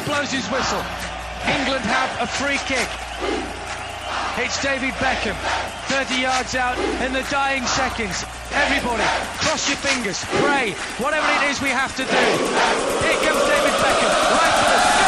blows his whistle. England have a free kick. It's David Beckham, 30 yards out in the dying seconds. Everybody, cross your fingers, pray, whatever it is we have to do. Here comes David Beckham, right for the